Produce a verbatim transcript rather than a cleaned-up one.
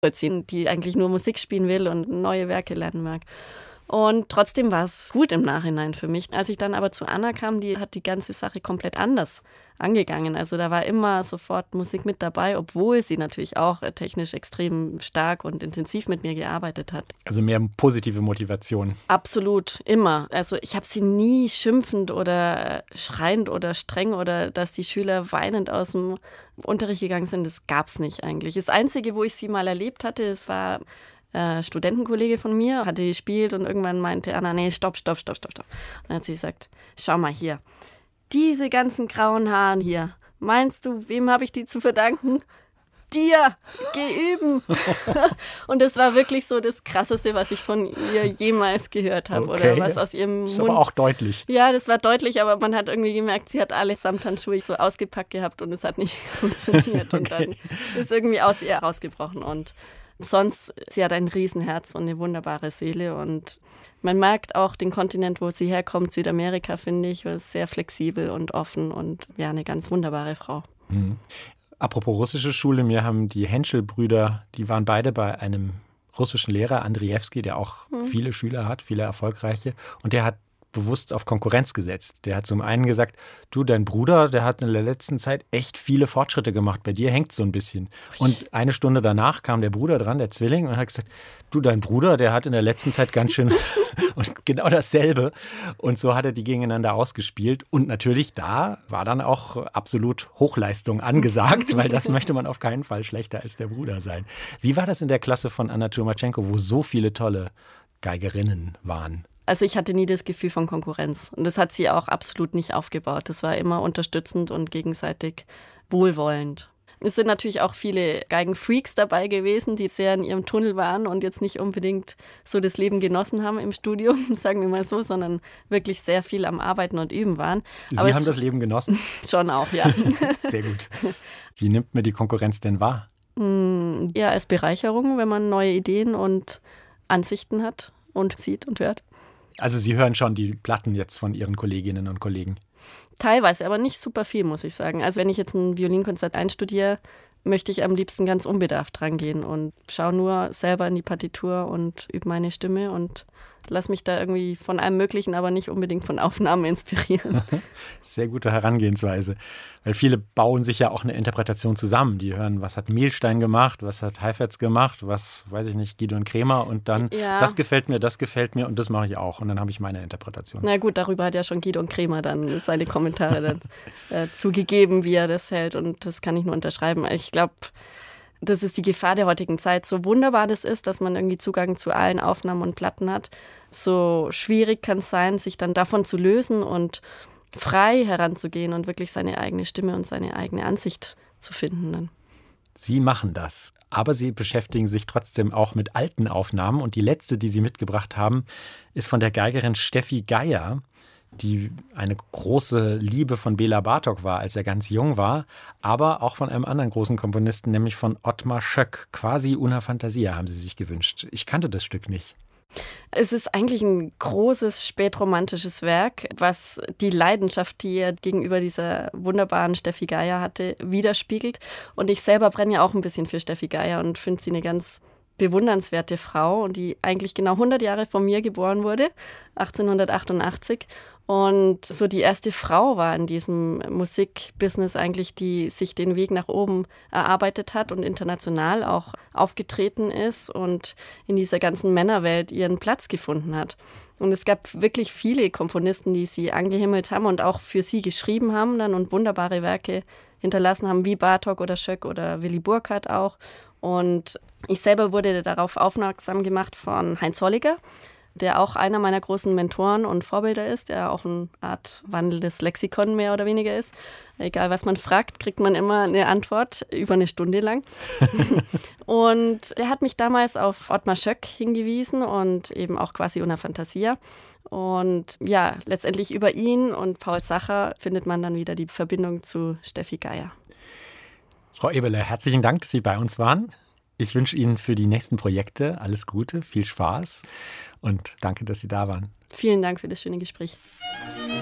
nachvollziehen, die eigentlich nur Musik spielen will und neue Werke lernen mag. Und trotzdem war es gut im Nachhinein für mich. Als ich dann aber zu Anna kam, die hat die ganze Sache komplett anders angegangen. Also da war immer sofort Musik mit dabei, obwohl sie natürlich auch technisch extrem stark und intensiv mit mir gearbeitet hat. Also mehr positive Motivation. Absolut, immer. Also ich habe sie nie schimpfend oder schreiend oder streng oder dass die Schüler weinend aus dem Unterricht gegangen sind, das gab es nicht eigentlich. Das Einzige, wo ich sie mal erlebt hatte, es war Äh, Studentenkollege von mir, hatte gespielt und irgendwann meinte Anna, nee, stopp, stopp, stopp, stopp, stopp. Und dann hat sie gesagt, schau mal hier, diese ganzen grauen Haaren hier, meinst du, wem habe ich die zu verdanken? Dir, geh üben. Und das war wirklich so das Krasseste, was ich von ihr jemals gehört habe. Okay. Oder was aus ihrem Ist Mund. aber auch deutlich. Ja, das war deutlich, aber man hat irgendwie gemerkt, sie hat alle Samthandschuhe so ausgepackt gehabt und es hat nicht funktioniert. Und Okay. dann ist irgendwie aus ihr rausgebrochen. Und sonst, sie hat ein Riesenherz und eine wunderbare Seele und man merkt auch den Kontinent, wo sie herkommt, Südamerika, finde ich, ist sehr flexibel und offen und ja, eine ganz wunderbare Frau. Mhm. Apropos russische Schule, mir haben die Henschel-Brüder, die waren beide bei einem russischen Lehrer, Andrijewski, der auch mhm. viele Schüler hat, viele erfolgreiche und der hat bewusst auf Konkurrenz gesetzt. Der hat zum einen gesagt, du, dein Bruder, der hat in der letzten Zeit echt viele Fortschritte gemacht. Bei dir hängt es so ein bisschen. Und eine Stunde danach kam der Bruder dran, der Zwilling, und hat gesagt, du, dein Bruder, der hat in der letzten Zeit ganz schön und genau dasselbe. Und so hat er die gegeneinander ausgespielt. Und natürlich da war dann auch absolut Hochleistung angesagt, weil das möchte man auf keinen Fall schlechter als der Bruder sein. Wie war das in der Klasse von Anna Tschurmatschenko, wo so viele tolle Geigerinnen waren? Also ich hatte nie das Gefühl von Konkurrenz und das hat sie auch absolut nicht aufgebaut. Das war immer unterstützend und gegenseitig wohlwollend. Es sind natürlich auch viele Geigenfreaks dabei gewesen, die sehr in ihrem Tunnel waren und jetzt nicht unbedingt so das Leben genossen haben im Studium, sagen wir mal so, sondern wirklich sehr viel am Arbeiten und Üben waren. Sie Aber haben das Leben genossen? Schon auch, ja. Sehr gut. Wie nimmt man die Konkurrenz denn wahr? Ja, als Bereicherung, wenn man neue Ideen und Ansichten hat und sieht und hört. Also Sie hören schon die Platten jetzt von Ihren Kolleginnen und Kollegen? Teilweise, aber nicht super viel, muss ich sagen. Also wenn ich jetzt ein Violinkonzert einstudiere, möchte ich am liebsten ganz unbedarft rangehen und schaue nur selber in die Partitur und übe meine Stimme und lass mich da irgendwie von allem Möglichen, aber nicht unbedingt von Aufnahmen inspirieren. Sehr gute Herangehensweise. Weil viele bauen sich ja auch eine Interpretation zusammen. Die hören, was hat Milstein gemacht, was hat Heifetz gemacht, was, weiß ich nicht, Guido und Kremer und dann, ja. das gefällt mir, das gefällt mir und das mache ich auch. Und dann habe ich meine Interpretation. Na gut, darüber hat ja schon Guido und Kremer dann seine Kommentare dann, äh, zugegeben, wie er das hält und das kann ich nur unterschreiben. Ich glaube, das ist die Gefahr der heutigen Zeit. So wunderbar das ist, dass man irgendwie Zugang zu allen Aufnahmen und Platten hat, so schwierig kann es sein, sich dann davon zu lösen und frei heranzugehen und wirklich seine eigene Stimme und seine eigene Ansicht zu finden dann. Sie machen das, aber Sie beschäftigen sich trotzdem auch mit alten Aufnahmen und die letzte, die Sie mitgebracht haben, ist von der Geigerin Steffi Geier, die eine große Liebe von Bela Bartok war, als er ganz jung war, aber auch von einem anderen großen Komponisten, nämlich von Ottmar Schöck. Quasi una fantasia haben sie sich gewünscht. Ich kannte das Stück nicht. Es ist eigentlich ein großes spätromantisches Werk, was die Leidenschaft, die er gegenüber dieser wunderbaren Steffi Geier hatte, widerspiegelt. Und ich selber brenne ja auch ein bisschen für Steffi Geier und finde sie eine ganz bewundernswerte Frau, und die eigentlich genau hundert Jahre vor mir geboren wurde, achtzehnhundertachtundachtzig. Und so die erste Frau war in diesem Musikbusiness eigentlich, die sich den Weg nach oben erarbeitet hat und international auch aufgetreten ist und in dieser ganzen Männerwelt ihren Platz gefunden hat. Und es gab wirklich viele Komponisten, die sie angehimmelt haben und auch für sie geschrieben haben dann und wunderbare Werke hinterlassen haben, wie Bartok oder Schöck oder Willy Burkhardt auch. Und ich selber wurde darauf aufmerksam gemacht von Heinz Holliger, der auch einer meiner großen Mentoren und Vorbilder ist, der auch eine Art wandelndes Lexikon mehr oder weniger ist. Egal, was man fragt, kriegt man immer eine Antwort über eine Stunde lang. Und der hat mich damals auf Ottmar Schöck hingewiesen und eben auch quasi una fantasia. Und ja, letztendlich über ihn und Paul Sacher findet man dann wieder die Verbindung zu Steffi Geier. Frau Eberle, herzlichen Dank, dass Sie bei uns waren. Ich wünsche Ihnen für die nächsten Projekte alles Gute, viel Spaß und danke, dass Sie da waren. Vielen Dank für das schöne Gespräch.